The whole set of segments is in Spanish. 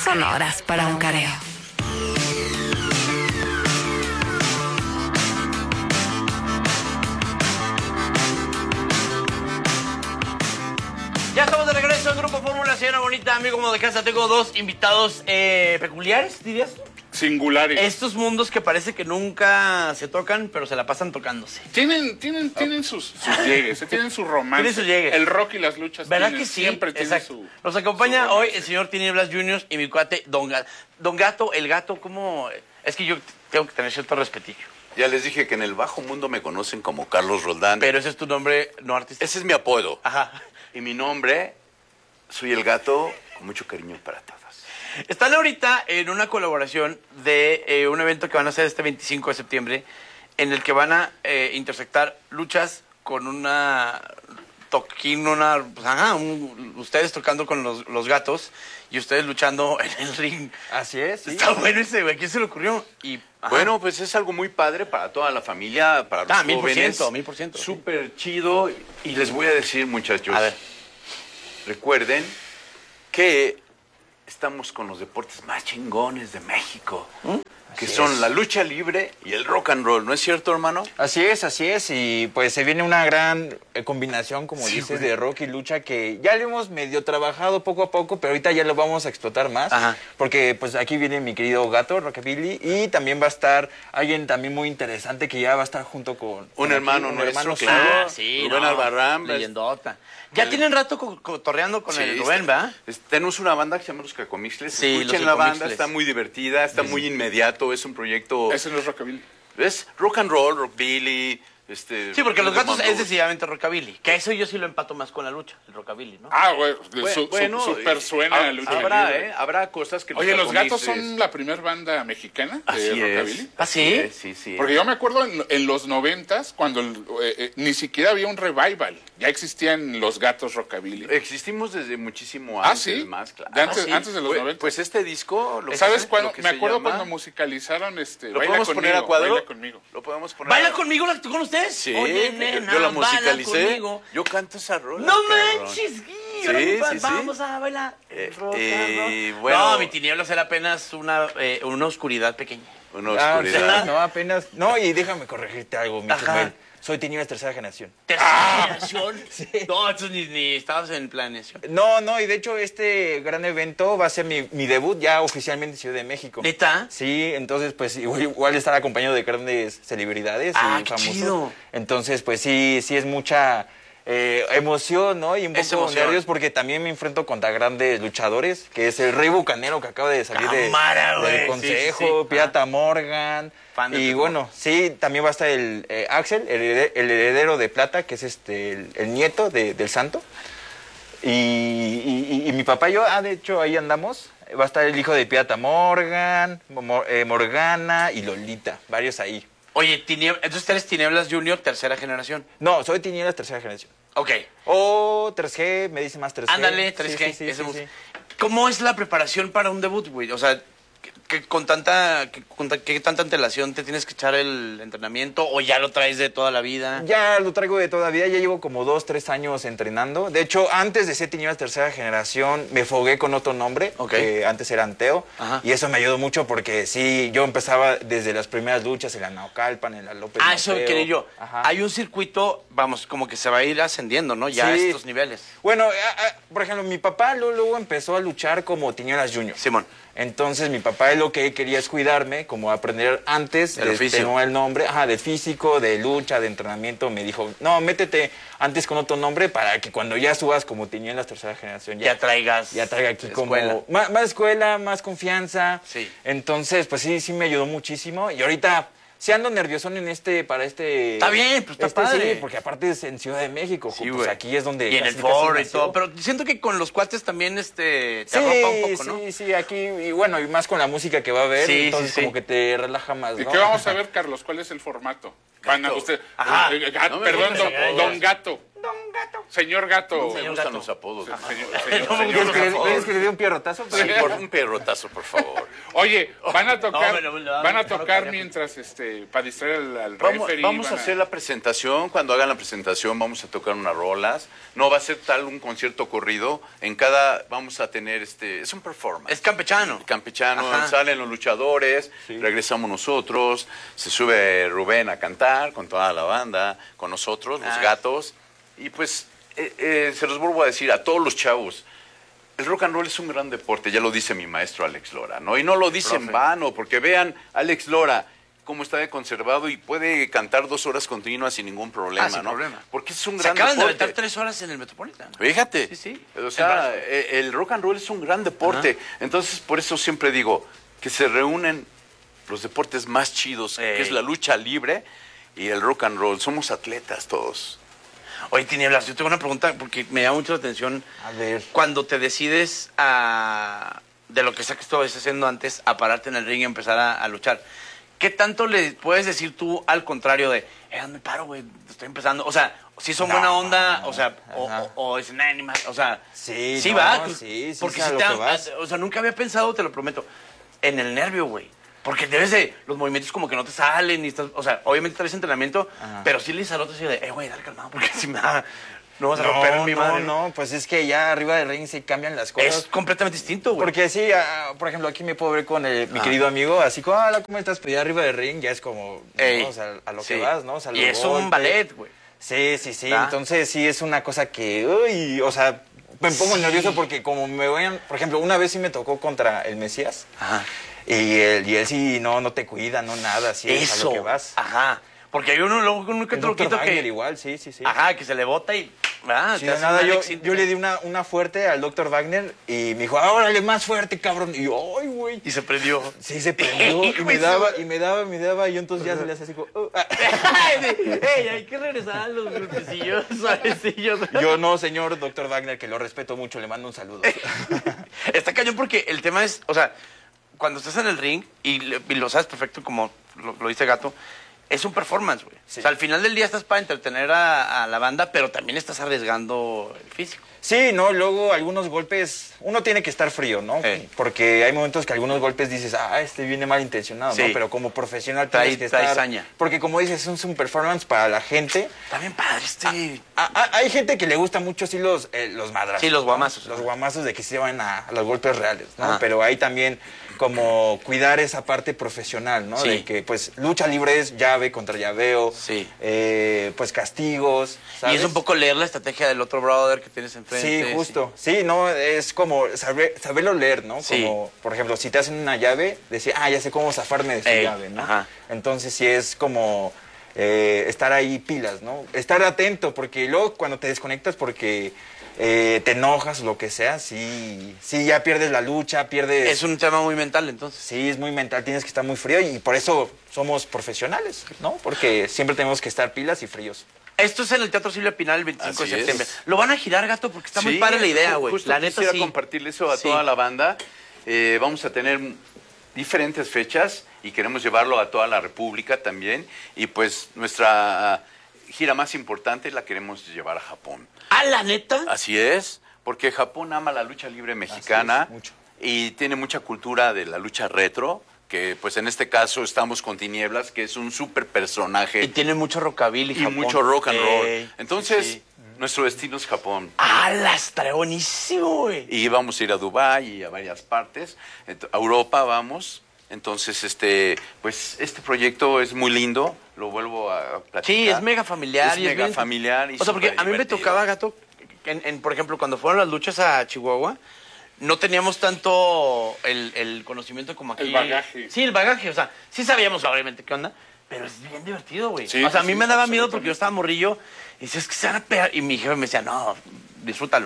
son horas para un careo. Ya estamos de regreso en Grupo Fórmula, señora bonita, amigo como de casa. Tengo dos invitados peculiares, dirías. Singulares. Estos mundos que parece que nunca se tocan, pero se la pasan tocándose. Tienen sus llegues, tienen su romance. Tienen sus llegues. El rock y las luchas ¿Verdad tienen, que sí? siempre tienen Exacto. su... Nos acompaña su hoy romance. el señor Tinieblas Junior y mi cuate Don Gato. Don Gato, el gato, ¿cómo? Es que yo tengo que tener cierto respetillo. Ya les dije que en el bajo mundo me conocen como Carlos Roldán. Pero ese es tu nombre no artístico. Ese es mi apodo. Ajá. Y mi nombre, soy el gato, con mucho cariño para todos. Están ahorita en una colaboración de un evento que van a hacer este 25 de septiembre, en el que van a intersectar luchas con una toquín, ustedes tocando con los gatos y ustedes luchando en el ring. Así es, sí. Está bueno ese, güey. ¿Quién se le ocurrió? Y, Bueno, pues es algo muy padre para toda la familia, para los 1000%, jóvenes. 1000%. Súper chido. Y les voy a decir, muchachos, A ver. recuerden que estamos con los deportes más chingones de México, que son la lucha libre y el rock and roll, ¿no es cierto, hermano? Así es, y pues se viene una gran combinación, como dices, de rock y lucha que ya lo hemos medio trabajado poco a poco, pero ahorita ya lo vamos a explotar más, Ajá. porque pues aquí viene mi querido gato, Rockabilly, y también va a estar alguien también muy interesante que ya va a estar junto con Un hermano nuestro, suyo. claro. Sí, Rubén Albarrán. leyendota. Ya tienen rato cotorreando con el Rubén, ¿va? Tenemos una banda que se llama Los Cacomixles. Sí, Escuchen Los la banda, Cacomixles. está muy divertida, está muy inmediato, es un proyecto... Ese no es rockabilly. Es rock and roll, rockabilly, Sí, porque los gatos es decir decididamente rockabilly. Que eso yo sí lo empato más con la lucha, el rockabilly, ¿no? Ah, güey, bueno, super suena la lucha habrá, libre. habrá cosas que... Oye, ¿los gatos Cacomixles- son la primer banda mexicana de Así rockabilly? es. ¿Ah, sí? Sí. Porque yo me acuerdo en los 90s, cuando ni siquiera había un revival. Ya existían los gatos rockabilly. Existimos desde muchísimo Ah, antes, ¿sí? más, claro. De antes de los 90. Pues este disco... ¿Sabes lo cuándo? que Me se acuerdo llama- cuando musicalizaron ¿Lo Baila podemos poner a conmigo, cuadro? Baila conmigo. ¿Lo podemos poner ¿Baila a- conmigo con ustedes? Sí, Oye, nena, yo la baila musicalicé. conmigo. Yo canto esa rola. ¡No cabrón. manches! Sí, sí. Vamos a bailar. Rock and roll. bueno. No, mi tinieblas era apenas una oscuridad pequeña. Una Ah, oscuridad. sí, no, apenas. No, y déjame corregirte algo, mi Ajá. Chumel. Soy Tinieblas tercera generación. ¿Tercera generación? No, entonces ni estabas en planeación. No, y de hecho este gran evento va a ser mi debut ya oficialmente en Ciudad de México. ¿Neta? Sí, entonces pues igual estar acompañado de grandes celebridades Ah, y qué famosos. chido. Entonces pues sí es mucha emoción, ¿no? Y un Es poco emoción. nervios porque también me enfrento contra grandes luchadores, que es el Rey Bucanero que acaba de salir Cámara, güey. del Consejo, Sí, sí, sí. Pirata Morgan. Fan de Y tu bueno, sí, también va a estar el Axel, el heredero de plata, que es el nieto del santo. Y mi papá y yo, de hecho, ahí andamos. Va a estar el hijo de Pirata Morgan, Morgana y Lolita, varios ahí. Oye, entonces eres Tinieblas Junior, tercera generación. No, soy Tinieblas tercera generación. Ok. O 3G, me dice más 3G. Ándale, 3G. Sí, ese sí, bus. sí. ¿Cómo es la preparación para un debut, güey? O sea, ¿qué tanta antelación te tienes que echar el entrenamiento o ya lo traes de toda la vida? Ya lo traigo de toda la vida, ya llevo como 2-3 años entrenando. De hecho, antes de ser Tinieblas tercera generación, me fogué con otro nombre, Ok. que antes era Anteo. Ajá. Y eso me ayudó mucho porque sí, yo empezaba desde las primeras luchas en la Naucalpan, en la López Eso Mateo. quería yo. Ajá. Hay un circuito, vamos, como que se va a ir ascendiendo, ¿no? Ya a Sí. estos niveles. Bueno, por ejemplo, mi papá luego empezó a luchar como Tinieblas Junior. Simón. Entonces mi papá lo que quería es cuidarme, como aprender antes El oficio. tener el nombre, del físico, de lucha, de entrenamiento. Me dijo, no, métete antes con otro nombre para que cuando ya subas como Tinieblas tercera generación, Ya traigas ya traiga aquí como escuela. más escuela, más confianza. Sí. Entonces, pues sí me ayudó muchísimo. Y ahorita sí ando nerviosón para este... Está bien, pues está padre. Sí, porque aparte es en Ciudad de México, Sí, pues güey. aquí es donde... Y en el casi, casi foro y nació. todo. Pero siento que con los cuates también te arropa un poco, ¿no? Sí, aquí, y bueno, y más con la música que va a haber, Sí, entonces sí, sí. como que te relaja más, ¿Y ¿no? qué vamos a ver, Carlos? ¿Cuál es el formato? Van a usted, Ajá. Perdón, No me gusta esa don Gato. Señor Gato. Me gustan los apodos. ¿Quieres que le dé un pierrotazo? Sí, un perrotazo, por favor. Oye, van a tocar, No, van a tocar mientras, para distraer al referee. Vamos a hacer la presentación. Cuando hagan la presentación vamos a tocar unas rolas. No va a ser tal un concierto corrido. En cada vamos a tener es un performance. Es campechano. Campechano, Ajá. salen los luchadores, regresamos nosotros, se sube Rubén a cantar con toda la banda, con nosotros, los gatos. Y pues se los vuelvo a decir a todos los chavos. El rock and roll es un gran deporte, ya lo dice mi maestro Alex Lora, ¿no? Y no lo dice en vano, porque vean Alex Lora cómo está de conservado y puede cantar 2 horas continuas sin ningún problema, sin ¿no? problema. Porque es un Se gran acaban de deporte. aventar 3 horas en el Metropolitan. Fíjate. Sí, sí. O sea, el rock and roll es un gran deporte. Entonces, por eso siempre digo que se reúnen los deportes más chidos, que es la lucha libre y el rock and roll. Somos atletas todos. Oye, Tinieblas, yo tengo una pregunta porque me llama mucho la atención. A ver. Cuando te decides de lo que sea que estabas haciendo antes, a pararte en el ring y empezar a luchar, ¿qué tanto le puedes decir tú al contrario de, me paro, güey, estoy empezando? O sea, si son buena onda, o sea, o dicen, ni más, o sea, Sí, va. sí, porque sé a si lo te que vas. o sea, nunca había pensado, te lo prometo, en el nervio, güey. Porque debes de, los movimientos como que no te salen, y estás, o sea, obviamente traes entrenamiento, pero sí le dices al otro así de, güey, dale calmado, porque si me da, no vas a romper mi madre. No, pues es que ya arriba del ring se cambian las cosas. Es completamente distinto, güey. Porque sí, por ejemplo, aquí me puedo ver con mi querido amigo, así como, hola, ¿cómo estás? Pues ya arriba del ring ya es como, Ey, ¿no? O sea, a lo sí. que vas, ¿no? O sea, Y los es un golpes. ballet, güey. Sí. ¿Ah? Entonces sí es una cosa que, uy, o sea, me pongo nervioso porque como me vayan, por ejemplo, una vez sí me tocó contra el Mesías. Ajá. Y él sí no te cuida, no nada, así es a lo que vas. Ajá. Porque hay uno luego con un El Dr. truquito Wagner que. igual, sí. Ajá, que se le bota y. Sí, te de hace nada, un yo Alex le di una fuerte al Dr. Wagner y me dijo, órale, más fuerte, cabrón. Y yo, ay, güey. Y se prendió. Sí, se prendió y me daba, y yo entonces ya se le hacía así como, ¡Ey, hay que regresar a los golpecillos suavecillos! Yo no, señor Dr. Wagner, que lo respeto mucho, le mando un saludo. Está cañón porque el tema es, o sea, cuando estás en el ring, y lo sabes perfecto como lo dice Gato, es un performance, güey. Sí. O sea, al final del día estás para entretener a la banda, pero también estás arriesgando el físico. Sí, no, luego algunos golpes, uno tiene que estar frío, ¿no? Porque hay momentos que algunos golpes dices, este viene malintencionado, Sí. ¿no? Pero como profesional Trae- tienes que trae estar... saña. Porque como dices, es un performance para la gente. Está bien padre Hay gente que le gusta mucho sí los madrazos. Sí, los ¿no? guamazos. Los guamazos de que se van a los golpes reales, ¿no? Ajá. Pero hay también como cuidar esa parte profesional, ¿no? Sí. De que pues lucha libre es llave contra llaveo, Sí. pues castigos, ¿sabes? Y es un poco leer la estrategia del otro brother que tienes enfrente. Sí, justo. Sí, no, es como saberlo leer, ¿no? Sí. Como, por ejemplo, si te hacen una llave, decir, ya sé cómo zafarme de su Ey, llave, ¿no? ajá. Entonces sí es como estar ahí pilas, ¿no? Estar atento, porque luego cuando te desconectas porque te enojas o lo que sea, sí ya pierdes la lucha, pierdes... Es un tema muy mental, entonces. Sí, es muy mental, tienes que estar muy frío y por eso somos profesionales, ¿no? Porque siempre tenemos que estar pilas y fríos. Esto es en el Teatro Silvia Pinal el 25 Así de septiembre. es. Lo van a girar, Gato, porque está muy padre la idea, güey. Justo La neta quisiera sí. compartirle eso a Sí. toda la banda. Vamos a tener diferentes fechas y queremos llevarlo a toda la República también. Y pues nuestra gira más importante la queremos llevar a Japón. Ah, la neta. Así es, porque Japón ama la lucha libre mexicana Así es, mucho. y tiene mucha cultura de la lucha retro, que pues en este caso estamos con Tinieblas, que es un súper personaje Y tiene mucho rockabilly, y Japón. mucho rock and roll. Ey, Entonces, sí. nuestro destino es Japón. Ah, la estaré buenísimo, güey. Y vamos a ir a Dubái y a varias partes. A Europa vamos. Entonces, pues este proyecto es muy lindo. Lo vuelvo a platicar. Sí, es mega familiar. Es y mega bien- familiar. Y o sea, porque a mí me superdivertido. tocaba, Gato, por ejemplo, cuando fueron las luchas a Chihuahua, no teníamos tanto el conocimiento como aquí. El bagaje. Sí, el bagaje. O sea, sí sabíamos obviamente qué onda, pero es bien divertido, güey. Sí, o sea, a sí, mí sí, me daba miedo porque absolutamente. yo estaba morrillo y decía, es que se van a pegar. Y mi jefe me decía, no, disfrútalo.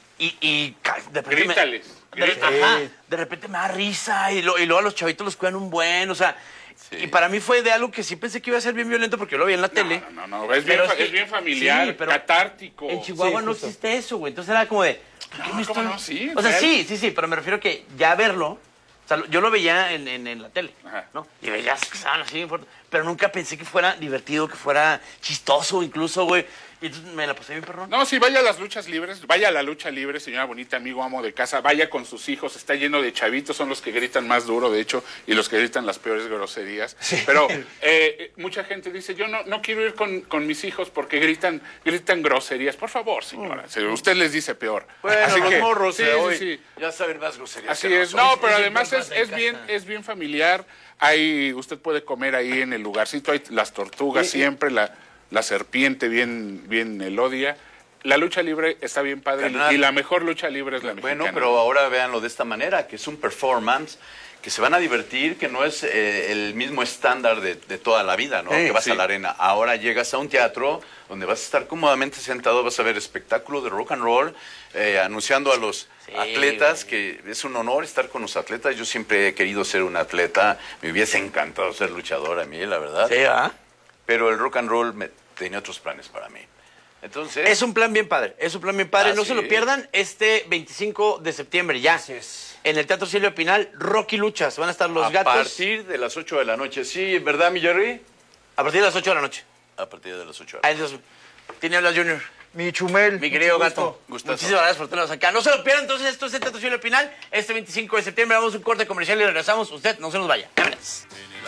Y de repente Grítales. Ajá, de repente me da risa y luego a los chavitos los cuidan un buen, o sea, Sí. y para mí fue de algo que sí pensé que iba a ser bien violento porque yo lo vi en la tele. No, es Pero bien, que- es bien familiar, sí, pero catártico. En Chihuahua Sí, no justo. existe eso, güey. Entonces era como de, ¿por qué No, me ¿cómo estoy...? no? Sí, o sea, real. sí, pero me refiero que ya verlo, o sea, yo lo veía en la tele, Ajá. ¿no? Y veías que estaban así, pero nunca pensé que fuera divertido, que fuera chistoso incluso, güey. Y entonces me la pasé bien, perrón. No, sí, vaya a las luchas libres, vaya a la lucha libre, señora bonita, amigo, amo de casa, vaya con sus hijos, está lleno de chavitos, son los que gritan más duro, de hecho, y los que gritan las peores groserías. Pero mucha gente dice, yo no quiero ir con mis hijos porque gritan groserías. Por favor, señora, usted les dice peor. Bueno, Así los que, morros sí, de sí, hoy sí. ya saben más groserías. Así que es, nosotros. no, pero sí, además siempre pasa en casa. es bien familiar. Usted puede comer ahí en el lugarcito, hay las tortugas siempre, la serpiente bien elodia. La lucha libre está bien padre Carnal. y la mejor lucha libre es la mexicana. Bueno, pero ahora véanlo de esta manera, que es un performance, que se van a divertir, que no es el mismo estándar de toda la vida, ¿no? Sí, que vas sí. a la arena. Ahora llegas a un teatro donde vas a estar cómodamente sentado, vas a ver espectáculo de rock and roll, anunciando a los atletas, que es un honor estar con los atletas. Yo siempre he querido ser un atleta, me hubiese encantado ser luchador a mí, la verdad. Sí, ¿ah? Pero el rock and roll tenía otros planes para mí. Entonces, Es un plan bien padre, no sí. se lo pierdan este 25 de septiembre ya. Así es. En el Teatro Silvia Pinal, Rocky Luchas, van a estar los a gatos partir de las 8 de la noche. Sí, ¿verdad, mi Jerry? a partir de las 8 de la noche. A partir de las 8 de la Ahí los tiene hablas Junior, Mi Chumel. mi querido mucho gato. gusto. Gustazo. Muchísimas gracias por tenernos acá. No se lo pierdan entonces, esto es el Teatro Silvia Pinal, este 25 de septiembre. Vamos a un corte comercial y regresamos. Usted no se nos vaya. Vámonos.